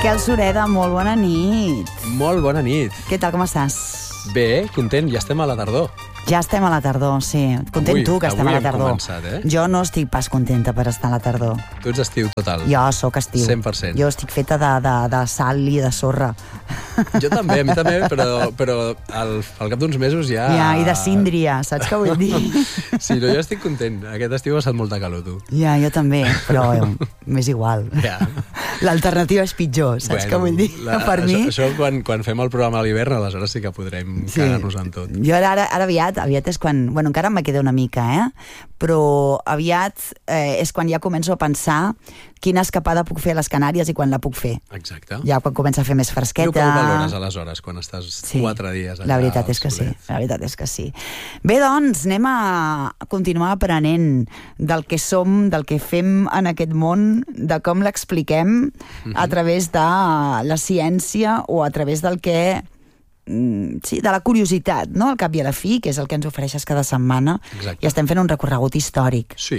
Miquel Sureda, molt bona nit. Molt bona nit. Què tal, com estàs? Bé, content, ja estem a la tardor. Ja estem a la tardor, sí. Content tu que estem a la tardor. Avui hem començat, Jo no estic pas contenta per estar a la tardor. Tu ets estiu total. Jo sóc estiu. 100%. Jo estic feta de sal i de sorra. Jo també, a mi també, però al cap d'uns mesos ja... Ja, i de síndria, saps què vull dir? Sí, no, jo estic content. Aquest estiu ha estat molta calor, tu. Ja, jo també, però m'és igual. Ja. L'alternativa és pitjor, saps què vull dir? Per mi... Això quan fem el programa a l'hivern, aleshores sí que podrem cagar-nos en tot. Jo ara aviat és quan... Bueno, encara me queda una mica, però aviat és quan ja començo a pensar quina escapada puc fer a les Canàries i quan la puc fer. Exacte. Ja quan comença a fer més fresqueta... Tu com ho valores aleshores, quan estàs 4 dies allà? La veritat és que sí, la veritat és que sí. Bé, doncs, anem a continuar aprenent del que som, del que fem en aquest món, de com l'expliquem a través de la ciència o a través del que... Sí, de la curiositat, no? Al cap i a la fi, que és el que ens ofereixes cada setmana. Exacte. I estem fent un recorregut històric. Sí.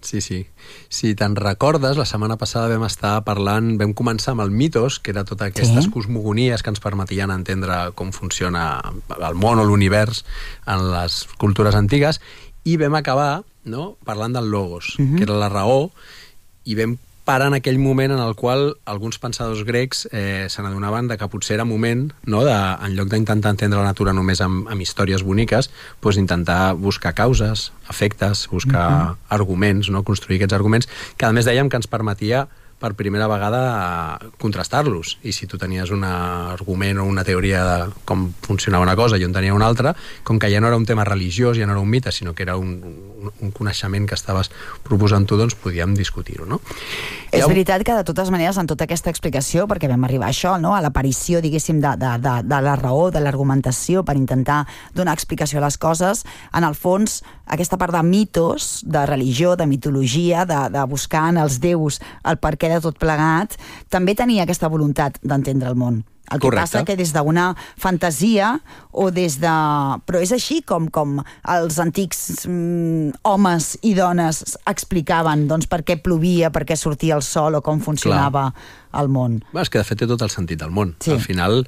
Si te'n recordes, la setmana passada vam començar amb el mitos, que era totes aquestes cosmogonies que ens permetien entendre com funciona el món o l'univers en les cultures antigues, i vam acabar parlant del logos, que era la raó, i vam parar en aquell moment en el qual alguns pensadors grecs se n'adonaven que potser era moment, en lloc d'intentar entendre la natura només amb històries boniques, intentar buscar causes, efectes, buscar arguments, construir aquests arguments, que a més dèiem que ens permetia per primera vegada contrastar-los. I si tu tenies un argument o una teoria de com funcionava una cosa i on tenia una altra, com que ja no era un tema religiós, ja no era un mite, sinó que era un coneixement que estaves proposant tu, doncs podíem discutir-ho, no? És veritat que de totes maneres, en tota aquesta explicació, perquè vam arribar a això, a l'aparició, diguéssim, de la raó, de l'argumentació, per intentar donar explicació a les coses, en el fons, aquesta part de mitos, de religió, de mitologia, de buscar en els déus el perquè de tot plegat, també tenia aquesta voluntat d'entendre el món. El que passa que des d'una fantasia o des de... Però és així com els antics homes i dones explicaven per què plovia, per què sortia el sol o com funcionava el món. És que de fet té tot el sentit del món. Sí. Al final,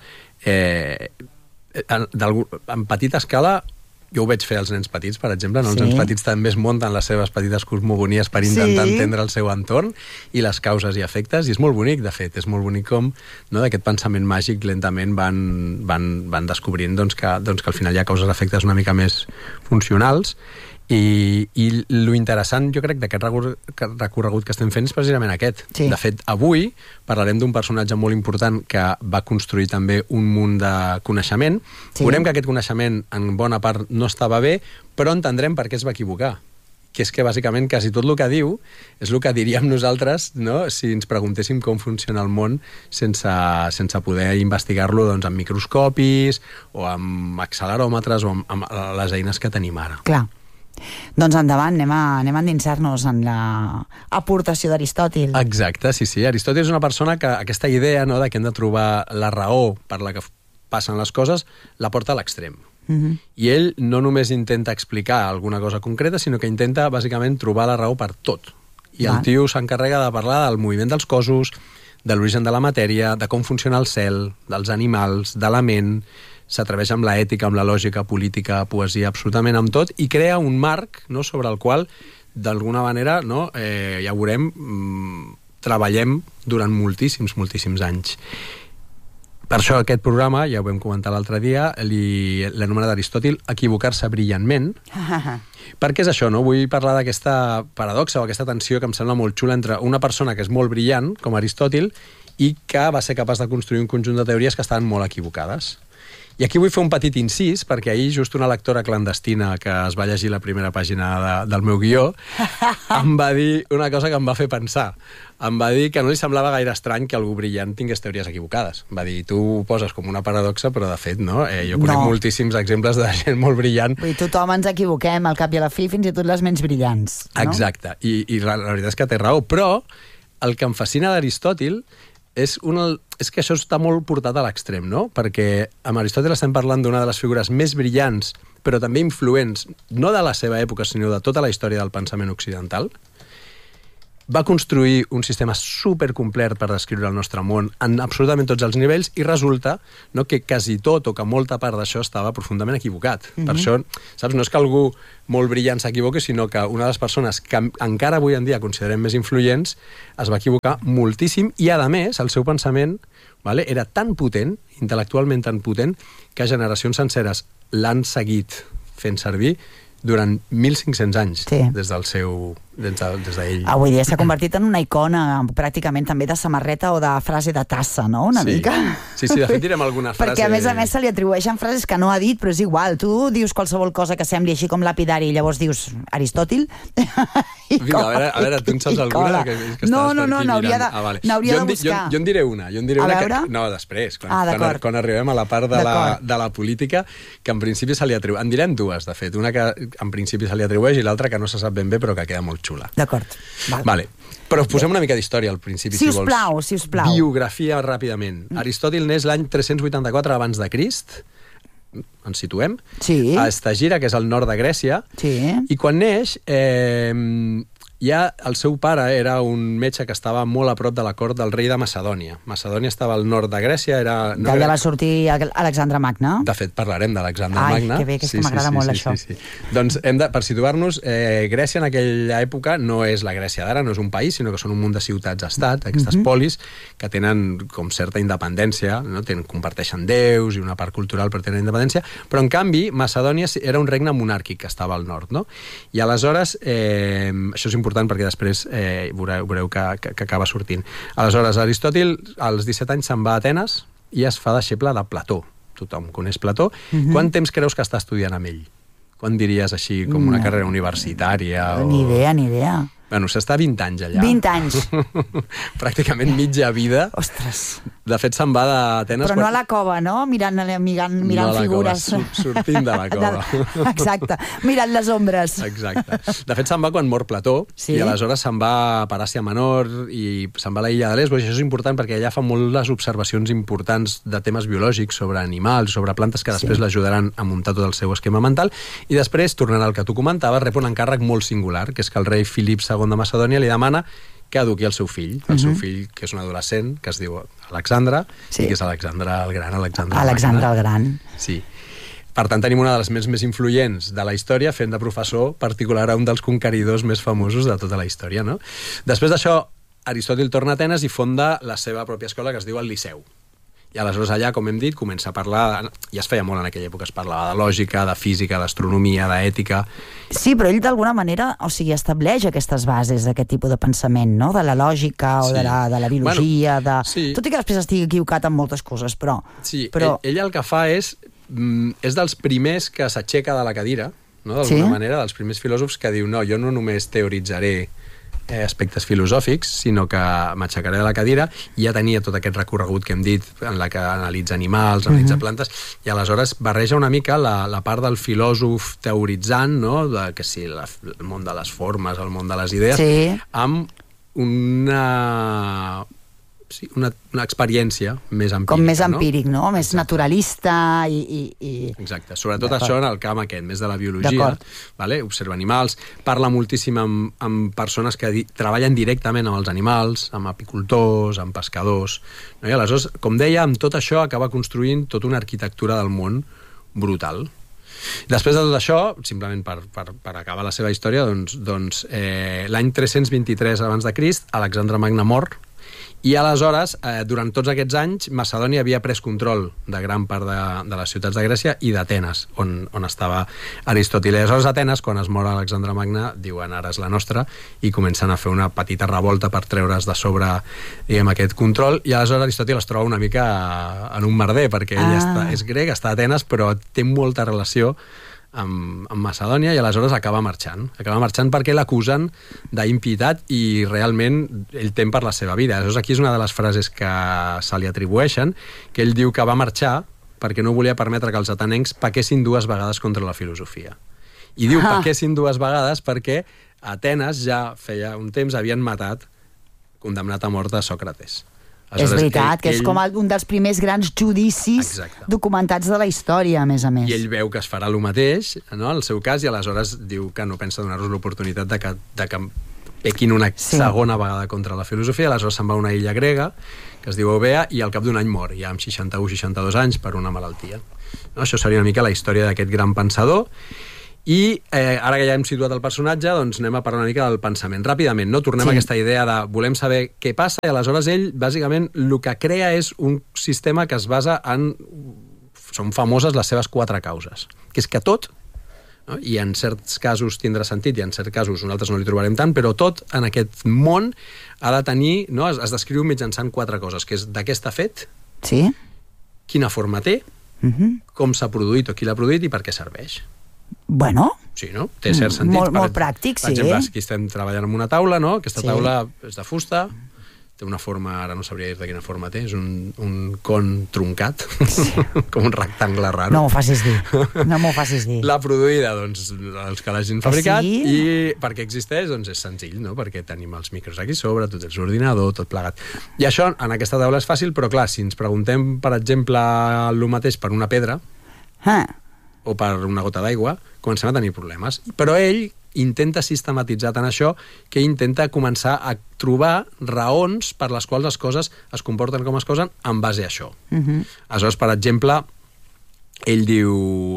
en petita escala, jo ho veig fer als nens petits, per exemple. Els nens petits també es munten les seves petites cosmogonies per intentar entendre el seu entorn i les causes i efectes, i és molt bonic, de fet. És molt bonic com d'aquest pensament màgic lentament van descobrint que al final hi ha causes i efectes una mica més funcionals. I lo interessant, jo crec, d'aquest recorregut que estem fent és precisament aquest. Sí. De fet, avui parlarem d'un personatge molt important que va construir també un munt de coneixement. Sí. Veurem que aquest coneixement en bona part no estava bé, però entendrem per què es va equivocar. Que és que bàsicament quasi tot el que diu és el que diríem nosaltres, si ens preguntéssim com funciona el món sense poder investigar-lo amb microscopis o amb acceleròmetres o amb les eines que tenim ara. Clar. Doncs endavant, anem a endinsar-nos en l'aportació d'Aristòtil. Exacte, sí. Aristòtil és una persona que aquesta idea que hem de trobar la raó per la que passen les coses la porta a l'extrem. I ell no només intenta explicar alguna cosa concreta, sinó que intenta bàsicament trobar la raó per tot. I el tio s'encarrega de parlar del moviment dels cossos, de l'origen de la matèria, de com funciona el cel, dels animals, de la ment. S'atreveix amb l'ètica, amb la lògica, política, poesia, absolutament amb tot, i crea un marc sobre el qual, d'alguna manera, ja ho veurem, treballem durant moltíssims anys. Per això aquest programa, ja ho vam comentar l'altre dia, l'anomena d'Aristòtil equivocar-se brillantment, perquè és això, vull parlar d'aquesta paradoxa o aquesta tensió que em sembla molt xula entre una persona que és molt brillant, com Aristòtil, i que va ser capaç de construir un conjunt de teories que estaven molt equivocades. I aquí vull fer un petit incís, perquè ahir just una lectora clandestina que es va llegir la primera pàgina del meu guió em va dir una cosa que em va fer pensar. Em va dir que no li semblava gaire estrany que algú brillant tingués teories equivocades. Va dir, tu ho poses com una paradoxa, però de fet, no? Jo conec moltíssims exemples de gent molt brillant. Vull dir, tothom ens equivoquem, al cap i a la fi, fins i tot les ments brillants. No? Exacte, i la veritat és que té raó, però el que em fascina d'Aristòtil és que això està molt portat a l'extrem, no? Perquè amb Aristòtil estem parlant d'una de les figures més brillants, però també influents, no de la seva època, sinó de tota la història del pensament occidental. va construir un sistema supercomplet per descriure el nostre món en absolutament tots els nivells i resulta, no, que quasi tot o que molta part d'això estava profundament equivocat. Per això, saps, no és que algú molt brillant s'equivoqui, sinó que una de les persones que encara avui en dia considerem més influents es va equivocar moltíssim i, a més, el seu pensament, vale, era tan potent, intel·lectualment tan potent, que generacions senceres l'han seguit fent servir durant 1.500 anys, des del seu... des d'ell. Avui dia s'ha convertit en una icona pràcticament també de samarreta o de frase de tassa, no? Una mica. Sí, de fet direm alguna frase... Perquè a més se li atribueixen frases que no ha dit, però és igual. Tu dius qualsevol cosa que sembli així com lapidari i llavors dius Aristòtil. Vinga, a veure, tu en saps alguna? No, n'hauria de buscar. Jo en diré una. No, després, quan arribem a la part de la política, que en principi se li atribueix. En direm dues, de fet. Una que en principi se li atribueix i l'altra que no se sap ben bé però que queda molt xula. D'acord. Vale. Però posem una mica d'història al principi, si vols. Si us plau. Biografia ràpidament. Aristòtil neix l'any 384 abans de Crist, ens situem, a Estagira, que és al nord de Grècia, i quan neix, ja el seu pare era un metge que estava molt a prop de la cort del rei de Macedònia. Macedònia estava al nord de Grècia. D'allà va sortir Alexandre Magne. De fet, parlarem d'Alexandre Magne. Ai, que bé, que m'agrada molt això. Doncs, per situar-nos, Grècia en aquella època no és la Grècia d'ara, no és un país, sinó que són un munt de ciutats-estat, aquestes polis, que tenen com certa independència, comparteixen déus i una part cultural per tenir independència, però en canvi Macedònia era un regne monàrquic que estava al nord, no? I aleshores, això és important perquè després veureu que acaba sortint. Aleshores, Aristòtil als 17 anys se'n va a Atenes i es fa deixeble de Plató. Tothom coneix Plató. Quant temps creus que està estudiant amb ell? Quan diries així, com una carrera universitària? Ni idea. Bueno, s'està 20 anys allà. 20 anys. Pràcticament mitja vida. Ostres. De fet, se'n va d'Atenes... Però no a la cova, no? Mirant figures. Sortint de la cova. Exacte. Mirant les ombres. Exacte. De fet, se'n va quan mor Plató, i aleshores se'n va per Àsia Menor i se'n va a la illa de Lesbos, i això és important perquè allà fa moltes observacions importants de temes biològics sobre animals, sobre plantes, que després l'ajudaran a muntar tot el seu esquema mental, i després, tornant al que tu comentaves, rep un encàrrec molt singular, que és que el rei Filip II de Macedònia li demana que eduqui el seu fill, que és un adolescent, que es diu Alexandre, i que és Alexandre el Gran. Alexandre el Gran. Sí. Per tant, tenim una de les més influents de la història fent de professor particular a un dels conqueridors més famosos de tota la història, no? Després d'això, Aristòtil torna a Atenes i fonda la seva pròpia escola, que es diu el Liceu. I aleshores allà, com hem dit, comença a parlar... Ja es feia molt en aquella època, es parlava de lògica, de física, d'astronomia, d'ètica... Sí, però ell d'alguna manera, estableix aquestes bases d'aquest tipus de pensament, no? De la lògica o de la biologia, tot i que després estigui equivocat en moltes coses, però... Sí, ell el que fa és dels primers que s'aixeca de la cadira, d'alguna manera, dels primers filòsofs que diu, no, jo no només teoritzaré aspectes filosòfics, sinó que m'aixecaré de la cadira, i ja tenia tot aquest recorregut que hem dit, en la que analitza animals, analitza plantes, i aleshores barreja una mica la part del filòsof teoritzant, no? Que sí, el món de les formes, el món de les idees, amb una experiència més empírica. Com més empíric, no? Més naturalista i... Exacte. Sobretot això en el camp aquest, més de la biologia. Observa animals, parla moltíssim amb persones que treballen directament amb els animals, amb apicultors, amb pescadors. I aleshores, com deia, amb tot això acaba construint tota una arquitectura del món brutal. Després de tot això, simplement per acabar la seva història, doncs l'any 323 abans de Crist, Alexandre Magne mor, i aleshores, durant tots aquests anys, Macedònia havia pres control de gran part de les ciutats de Grècia i d'Atenes, on estava Aristòtil. I aleshores Atenes, quan es mor Alexandre Magne, diuen ara és la nostra, i comencen a fer una petita revolta per treure's de sobre, diguem, aquest control, i aleshores Aristòtil es troba una mica en un merder, perquè ell és grec, està a Atenes, però té molta relació amb Macedònia, i aleshores acaba marxant perquè l'acusen d'impitat i realment ell tem per la seva vida. Aleshores aquí és una de les frases que se li atribueixen, que ell diu que va marxar perquè no volia permetre que els atenencs pequessin 2 vegades contra la filosofia. I diu pequessin 2 vegades perquè a Atenes ja feia un temps havien condemnat a mort a Sòcrates. És veritat, que és com un dels primers grans judicis documentats de la història, a més. I ell veu que es farà el mateix, no?, en el seu cas, i aleshores diu que no pensa donar-los l'oportunitat de que pequin una segona vegada contra la filosofia, aleshores se'n va a una illa grega que es diu Eubea i al cap d'un any mor, ja amb 61-62 anys per una malaltia. No? Això seria una mica la història d'aquest gran pensador. I ara que ja hem situat el personatge, doncs anem a parlar una mica del pensament. Ràpidament, no? Tornem a aquesta idea de volem saber què passa i aleshores ell, bàsicament, el que crea és un sistema que es basa en... Són famoses les seves 4 causes, que és que tot, no? I en certs casos tindrà sentit i en certs casos nosaltres no li trobarem tant, però tot en aquest món ha de tenir, no? Es descriu mitjançant 4 coses, que és de què està fet, quina forma té, com s'ha produït o qui l'ha produït i per què serveix. Bueno, sí, no? Té cert sentit. Molt pràctic, sí. Per exemple, aquí estem treballant amb una taula, no? Aquesta taula és de fusta, té una forma, ara no sabria dir de quina forma té, és un con truncat, com un rectangle raro. No m'ho facis dir. L'ha produïda, doncs, els que l'hagin fabricat, i perquè existeix, doncs és senzill, no? Perquè tenim els micros aquí sobre, tot és l'ordinador, tot plegat. I això, en aquesta taula és fàcil, però clar, si ens preguntem, per exemple, el mateix per una pedra, o per una gota d'aigua, comencem a tenir problemes. Però ell intenta sistematitzar tant això que intenta començar a trobar raons per les quals les coses es comporten com es cosen en base a això. Aleshores, per exemple, ell diu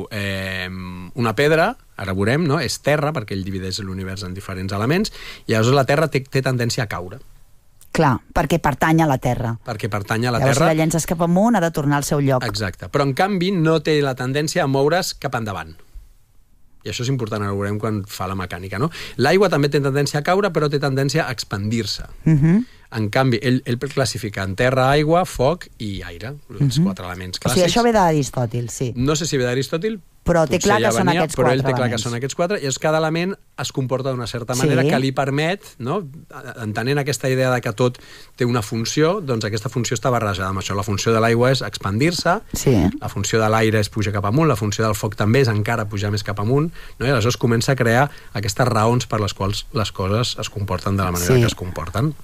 una pedra, ara veurem, no? És terra, perquè ell divideix l'univers en diferents elements, i aleshores la terra té tendència a caure. Clar, perquè pertany a la Terra. Perquè pertany a la Llavors, Terra. si la llences cap amunt, ha de tornar al seu lloc. Exacte. Però, en canvi, no té la tendència a moure's cap endavant. I això és important, ara ho veurem quan fa la mecànica, no? L'aigua també té tendència a caure, però té tendència a expandir-se. En canvi, ell classifica en terra, aigua, foc i aire, els 4 elements clàssics. O sigui, això ve d'Aristòtil, sí. No sé si ve d'Aristòtil, però té clar que són aquests 4 elements. Però ell té clar que són aquests 4, i és cada element es comporta d'una certa manera que li permet, no? Entenent aquesta idea de que tot té una funció, doncs aquesta funció està barrejada amb això. La funció de l'aigua és expandir-se, la funció de l'aire és pujar cap amunt, la funció del foc també és encara pujar més cap amunt, no? I aleshores comença a crear aquestes raons per les quals les coses es comporten de la manera que es comporten.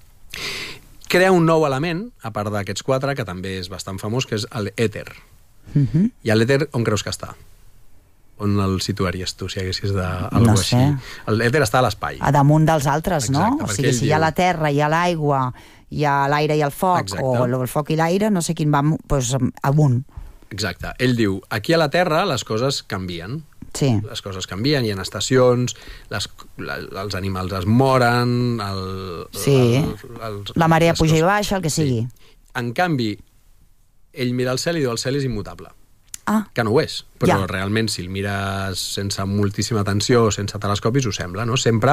Crea un nou element, a part d'aquests 4, que també és bastant famós, que és l'èter. I l'èter, on creus que està? On el situaries tu, si haguessis d'algú així? L'èter està a l'espai. A damunt dels altres, no? O sigui, si hi ha la terra, hi ha l'aigua, hi ha l'aire i el foc, o el foc i l'aire, no sé quin va amunt. Exacte. Ell diu, aquí a la Terra les coses canvien. Sí. Les coses canvien, hi ha estacions, els animals es moren, la marea puja i baixa, el que sigui. En canvi, ell mira el cel i diu el cel és immutable. Que no ho és, però realment si el mires sense moltíssima atenció o sense telescopis ho sembla, no? Sempre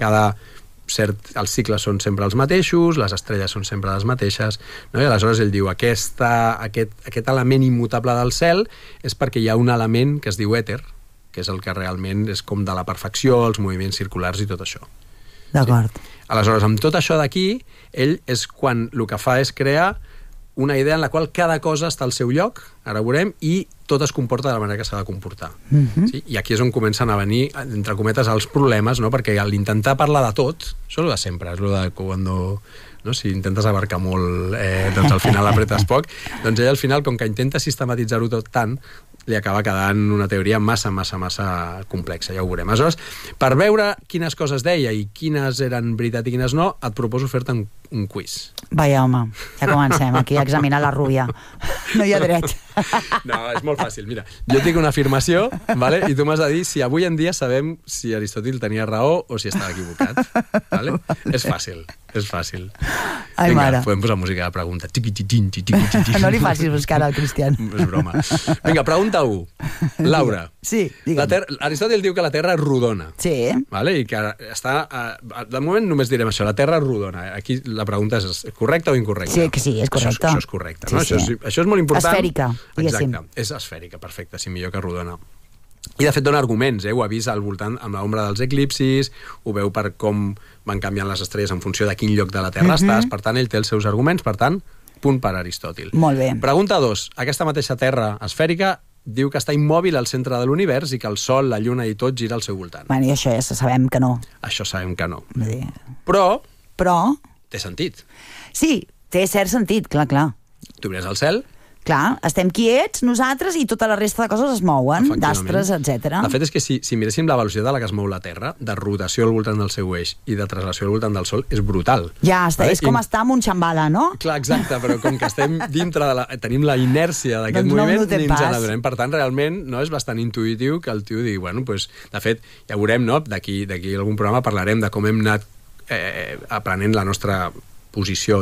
els cicles són sempre els mateixos, les estrelles són sempre les mateixes, no? I aleshores ell diu aquest element immutable del cel és perquè hi ha un element que es diu èter, que és el que realment és com de la perfecció, els moviments circulars i tot això. D'acord. Aleshores, amb tot això d'aquí, ell és quan el que fa és crear una idea en la qual cada cosa està al seu lloc, ara ho veurem, i tot es comporta de la manera que s'ha de comportar. I aquí és on comencen a venir, entre cometes, els problemes, no? Perquè a l'intentar parlar de tot, això és el de sempre, és el de quan... No? Si intentes abarcar molt, doncs al final apretes poc, doncs ell al final, com que intenta sistematitzar-ho tot tant, li acaba quedant una teoria massa complexa, ja ho veurem. Aleshores, per veure quines coses deia i quines eren veritat i quines no, et proposo fer-te un quiz. Vaja, home, ja comencem aquí a examinar la rúbia. No hi ha dret. No, és molt fàcil. Mira, jo et dic una afirmació, ¿vale? I tu m'has de dir si avui en dia sabem si Aristòtil tenia raó o si estava equivocat. ¿Vale? És fàcil, és fàcil. Ai, vinga, mare. podem posar música de pregunta. No li facis buscar al Cristian. És broma. Vinga, pregunta 1. Laura. Sí, digue'm. Aristòtil diu que la Terra és rodona. Sí. ¿Vale? I que està... De moment només direm això, la Terra és rodona. Aquí la pregunta és correcta o incorrecta? Sí, que sí, és correcta. Això és correcte, no? Sí. Això és molt important. Esfèrica, diguéssim. Exacte, és esfèrica, perfecte, sí, millor que rodona. I de fet dona arguments, ho ha vist al voltant amb l'ombra dels eclipsis, ho veu per com van canviant les estrelles en funció de quin lloc de la Terra estàs, per tant ell té els seus arguments, per tant, punt per Aristòtil. Molt bé. Pregunta 2. Aquesta mateixa Terra esfèrica diu que està immòbil al centre de l'univers i que el Sol, la Lluna i tot gira al seu voltant. Bueno, i això ja sabem que no. Això sabem que no. Però... té sentit. Sí, té cert sentit, clar. Tu mires al cel Clar, estem quiets nosaltres i tota la resta de coses es mouen, d'astres, etc. De fet, és que si miréssim la velocitat a la que es mou la Terra, de rotació al voltant del seu eix i de traslació al voltant del Sol, és brutal. Ja, és com estar amb un xambala, no? Clar, exacte, però com que estem dintre tenim la inèrcia d'aquest moviment, ni ens n'adonem. Per tant, realment, no, és bastant intuïtiu que el tio digui, bueno, pues, de fet, ja veurem, no? D'aquí algun programa parlarem de com hem anat aprenent la nostra posició